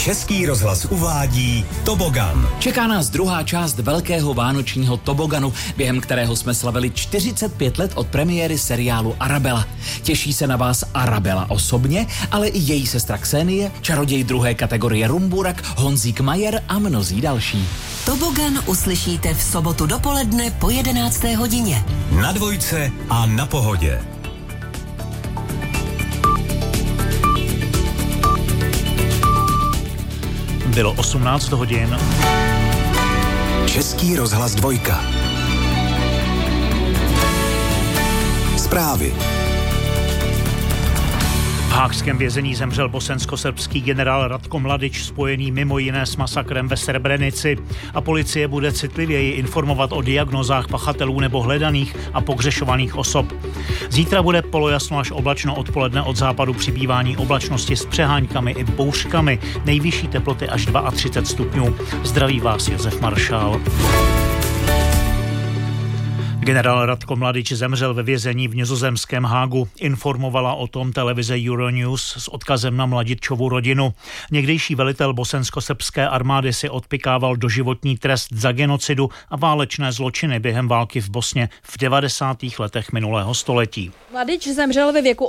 Český rozhlas uvádí Tobogan. Čeká nás druhá část velkého vánočního toboganu, během kterého jsme slavili 45 let od premiéry seriálu Arabela. Těší se na vás Arabela osobně, ale i její sestra Ksenie, čaroděj druhé kategorie Rumburak, Honzík Majer a mnozí další. Tobogan uslyšíte v sobotu dopoledne po 11. hodině. Na Dvojce a na Pohodě. Bylo 18 hodin. Český rozhlas Dvojka. Zprávy. V haagském vězení zemřel bosensko-srbský generál Ratko Mladič, spojený mimo jiné s masakrem ve Srebrenici. A policie bude citlivěji informovat o diagnózách pachatelů nebo hledaných a pohřešovaných osob. Zítra bude polojasno až oblačno, odpoledne od západu přibývání oblačnosti s přeháňkami i bouřkami. Nejvyšší teploty až 32 stupňů. Zdraví vás Josef Maršál. Generál Ratko Mladič zemřel ve vězení v nizozemském Hágu. Informovala o tom televize Euronews s odkazem na Mladičovu rodinu. Někdejší velitel bosensko-srbské armády si odpykával doživotní trest za genocidu a válečné zločiny během války v Bosně v 90. letech minulého století. Mladič zemřel ve věku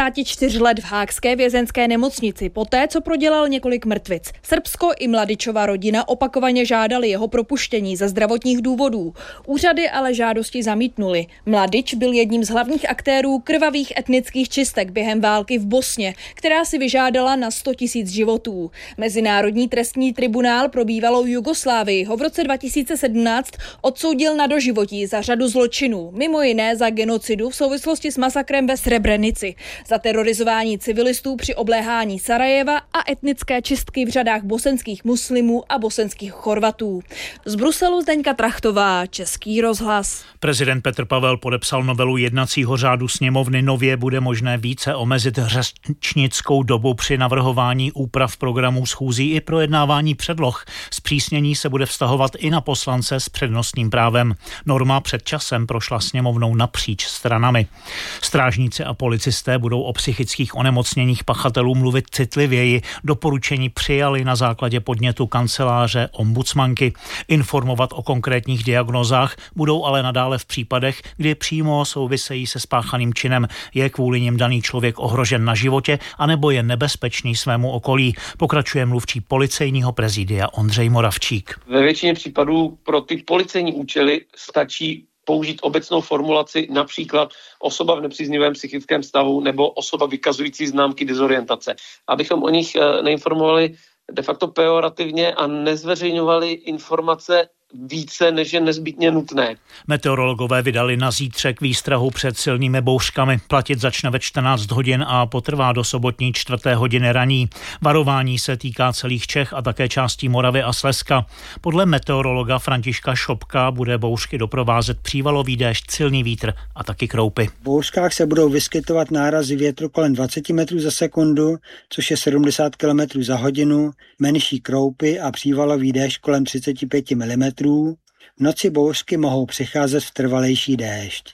84 let v haagské vězenské nemocnici poté, co prodělal několik mrtvic. Srbsko i Mladičova rodina opakovaně žádali jeho propuštění ze zdravotních důvodů. Úřady ale žádosti zamítnuli. Mladič byl jedním z hlavních aktérů krvavých etnických čistek během války v Bosně, která si vyžádala na 100 000 životů. Mezinárodní trestní tribunál pro bývalou Jugoslávii ho v roce 2017 odsoudil na doživotí za řadu zločinů, mimo jiné za genocidu v souvislosti s masakrem ve Srebrenici, za terorizování civilistů při obléhání Sarajeva a etnické čistky v řadách bosenských muslimů a bosenských Chorvatů. Z Bruselu Zdeňka Trachtová, Český rozhlas. Prezident Petr Pavel podepsal novelu jednacího řádu sněmovny. Nově bude možné více omezit řečnickou dobu při navrhování úprav programů schůzí i projednávání předloh. Zpřísnění se bude vztahovat i na poslance s přednostním právem. Norma před časem prošla sněmovnou napříč stranami. Strážníci a policisté budou o psychických onemocněních pachatelů mluvit citlivěji. Doporučení přijali na základě podnětu kanceláře ombudsmanky. Informovat o konkrétních diagnózách budou ale nadále v případech, kdy přímo souvisejí se spáchaným činem, je kvůli nim daný člověk ohrožen na životě anebo je nebezpečný svému okolí, pokračuje mluvčí policejního prezidia Ondřej Moravčík. Ve většině případů pro ty policejní účely stačí použít obecnou formulaci, například osoba v nepříznivém psychickém stavu nebo osoba vykazující známky dezorientace. Abychom o nich neinformovali de facto pejorativně a nezveřejňovali informace více, než je nezbytně nutné. Meteorologové vydali na zítřek výstrahu před silnými bouřkami. Platit začne ve 14 hodin a potrvá do sobotní 4. hodiny raní. Varování se týká celých Čech a také částí Moravy a Slezska. Podle meteorologa Františka Šopka bude bouřky doprovázet přívalový déšť, silný vítr a taky kroupy. V bouřkách se budou vyskytovat nárazy větru kolem 20 metrů za sekundu, což je 70 km za hodinu, menší kroupy a přívalový déšť kolem 35 mm. V noci bouřky mohou přicházet v trvalejší déšť.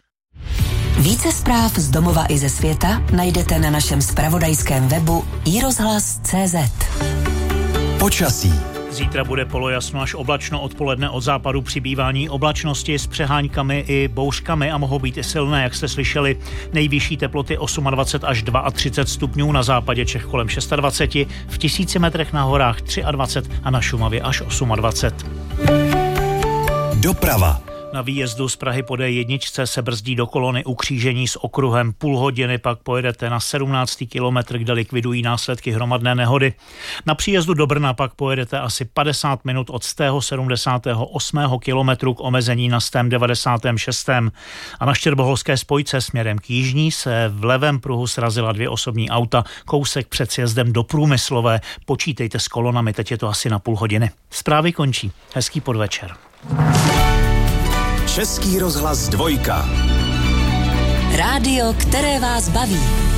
Více zpráv z domova i ze světa najdete na našem zpravodajském webu iRozhlas.cz. Počasí. Zítra bude polojasno až oblačno, odpoledne od západu přibývání oblačnosti s přeháňkami i bouřkami a mohou být i silné, jak jste slyšeli. Nejvyšší teploty 28 až 32 stupňů, na západě Čech kolem 26, v 1000 metrech na horách 23 a na Šumavě až 28. Doprava. Na výjezdu z Prahy po D1 se brzdí do kolony u křížení s okruhem. Půl hodiny pak pojedete na 17. kilometr, kde likvidují následky hromadné nehody. Na příjezdu do Brna pak pojedete asi 50 minut od 178. kilometru k omezení na 196. A na Štěrboholské spojce směrem k jižní se v levém pruhu srazila 2 osobní auta, kousek před sjezdem do Průmyslové. Počítejte s kolonami, teď je to asi na půl hodiny. Zprávy končí. Hezký podvečer. Český rozhlas Dvojka. Rádio, které vás baví.